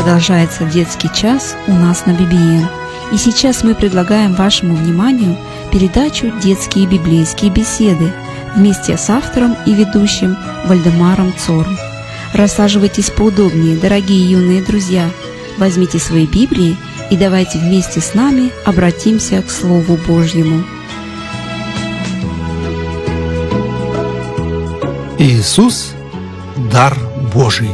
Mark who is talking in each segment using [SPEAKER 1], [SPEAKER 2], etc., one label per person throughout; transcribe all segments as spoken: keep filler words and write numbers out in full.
[SPEAKER 1] Продолжается детский час у нас на би би эн. И сейчас мы предлагаем вашему вниманию передачу «Детские библейские беседы» вместе с автором и ведущим Вальдемаром Цорн. Рассаживайтесь поудобнее, дорогие юные друзья. Возьмите свои Библии и давайте вместе с нами обратимся к Слову Божьему.
[SPEAKER 2] Иисус – дар Божий.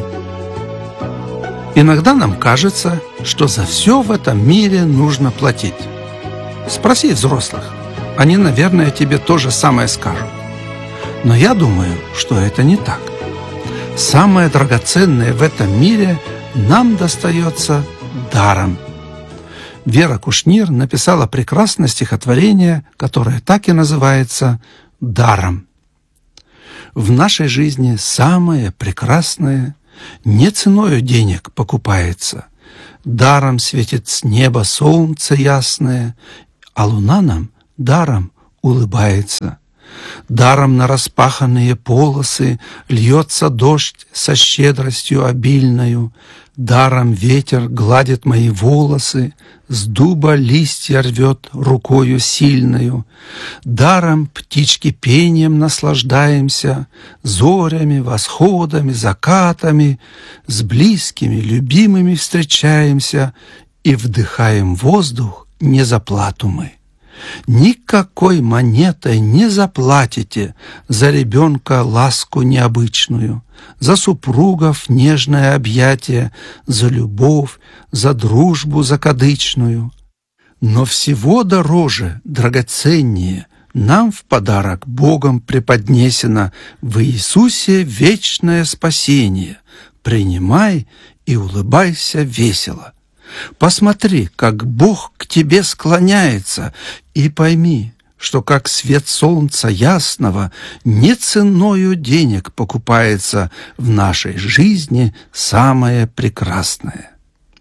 [SPEAKER 2] Иногда нам кажется, что за все в этом мире нужно платить. Спроси взрослых, они, наверное, тебе то же самое скажут. Но я думаю, что это не так. Самое драгоценное в этом мире нам достается даром. Вера Кушнир написала прекрасное стихотворение, которое так и называется «Даром». В нашей жизни самое прекрасное не ценою денег покупается. Даром светит с неба солнце ясное, а луна нам даром улыбается. Даром на распаханные полосы льется дождь со щедростью обильною. Даром ветер гладит мои волосы, с дуба листья рвет рукою сильною. Даром птички пением наслаждаемся, зорями, восходами, закатами, с близкими, любимыми встречаемся и вдыхаем воздух не за плату мы. Никакой монетой не заплатите за ребенка ласку необычную, за супругов нежное объятие, за любовь, за дружбу закадычную. Но всего дороже, драгоценнее нам в подарок Богом преподнесено в Иисусе вечное спасение. Принимай и улыбайся весело. Посмотри, как Бог к тебе склоняется, и пойми, что как свет солнца ясного не ценою денег покупается в нашей жизни самое прекрасное.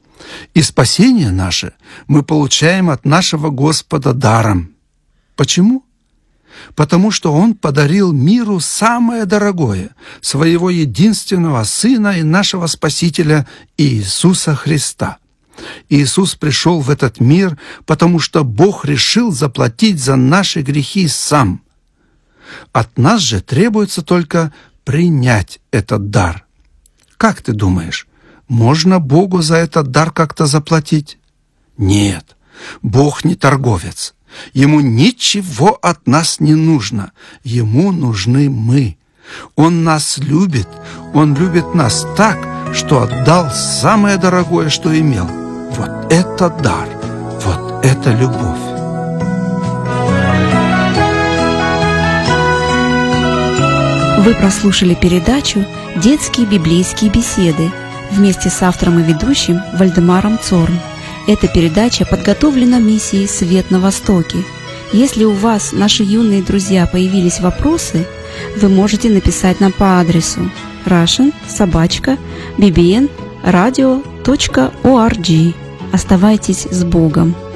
[SPEAKER 2] И спасение наше мы получаем от нашего Господа даром. Почему? Потому что Он подарил миру самое дорогое, своего единственного Сына и нашего Спасителя Иисуса Христа. Иисус пришел в этот мир, потому что Бог решил заплатить за наши грехи сам. От нас же требуется только принять этот дар. Как ты думаешь, можно Богу за этот дар как-то заплатить? Нет, Бог не торговец. Ему ничего от нас не нужно. Ему нужны мы. Он нас любит. Он любит нас так, что отдал самое дорогое, что имел. Вот это дар, вот это любовь.
[SPEAKER 1] Вы прослушали передачу «Детские библейские беседы» вместе с автором и ведущим Вальдемаром Цорн. Эта передача подготовлена миссией «Свет на Востоке». Если у вас, наши юные друзья, появились вопросы, вы можете написать нам по адресу russian собака би би эн радио точка орг. Оставайтесь с Богом.